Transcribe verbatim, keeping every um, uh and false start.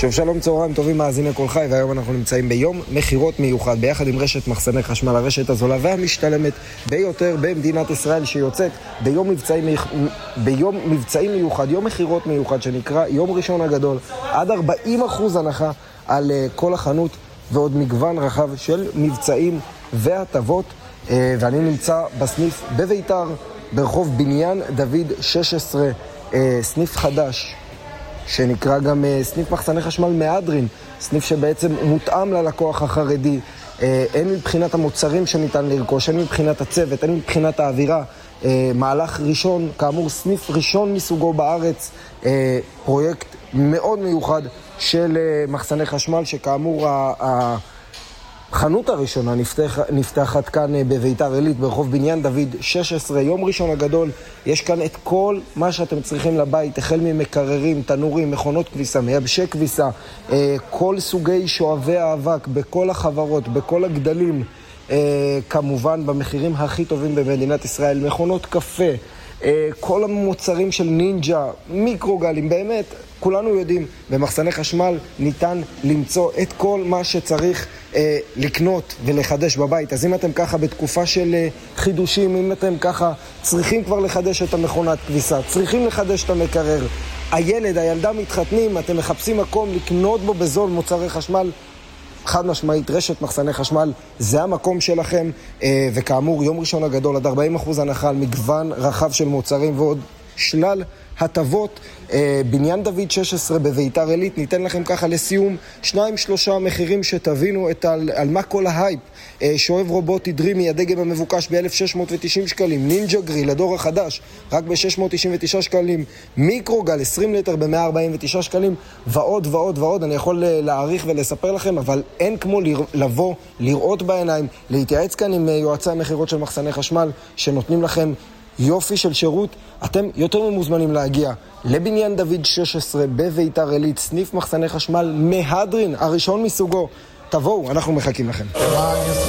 שוב שלום, צהריים טובים, מאזיני כל חי, והיום אנחנו נמצאים ביום מחירות מיוחד ביחד עם רשת מחסני חשמל, הרשת הזולה והמשתלמת ביותר במדינת ישראל, שיוצאת ביום מבצעי, ביום מבצעי מיוחד, יום מחירות מיוחד שנקרא יום ראשון הגדול, עד ארבעים אחוז הנחה על כל החנות ועוד מגוון רחב של מבצעים והטבות. ואני נמצא בסניף בביתר ברחוב בניין דוד שש עשרה, סניף חדש שנקרא גם סניף מחסני חשמל מהדרין, סניף שבעצם מותאם ללקוח החרדי, אין מבחינת המוצרים שניתן לרכוש, אין מבחינת הצוות, אין מבחינת האווירה, מהלך ראשון, כאמור סניף ראשון מסוגו בארץ, פרויקט מאוד מיוחד של מחסני חשמל, שכאמור החנות הראשונה נפתח, נפתחת כאן בביתר עילית ברחוב בניין דוד שש עשרה, יום ראשון הגדול. יש כאן את כל מה שאתם צריכים לבית, החל ממקררים, תנורים, מכונות כביסה, מייבשי כביסה, כל סוגי שואבי האבק בכל החברות, בכל הגדלים, כמובן במחירים הכי טובים במדינת ישראל, מכונות קפה, כל המוצרים של נינג'ה, מיקרוגלים, באמת כולנו יודעים, במחסני חשמל ניתן למצוא את כל מה שצריך אה, לקנות ולחדש בבית. אז אם אתם ככה בתקופה של אה, חידושים, אם אתם ככה צריכים כבר לחדש את המכונת כביסה, צריכים לחדש את המקרר, הילד, הילדה מתחתנים, אתם מחפשים מקום לקנות בו בזול מוצרי חשמל, חד משמעית, רשת מחסני חשמל, זה המקום שלכם. אה, וכאמור, יום ראשון הגדול, עד ארבעים אחוז הנחה על מגוון רחב של מוצרים ועוד שלל הטבות. אה, בניין דוד שש עשרה בביתר עילית, ניתן לכם ככה לסיום שניים שלושה מחירים שתבינו את על, על מה כל ההייפ. אה, שואב רובוטי דרימי, הדגם המבוקש ב-אלף שש מאות ותשעים שקלים, נינג'ה גריל, הדור החדש, רק ב-שש מאות תשעים ותשעה שקלים, מיקרוגל עשרים ליטר ב-מאה ארבעים ותשעה שקלים, ועוד ועוד ועוד. אני יכול להעריך ולספר לכם, אבל אין כמו לר... לבוא, לראות בעיניים, להתייעץ כאן עם יועצי המחירות של מחסני חשמל, שנותנים לכם יופי של שירות. אתם יותר ממוזמנים להגיע לבניין דוד שש עשרה בביתר עילית, סניף מחסני חשמל מהדרין, הראשון מסוגו. תבואו, אנחנו מחכים לכם.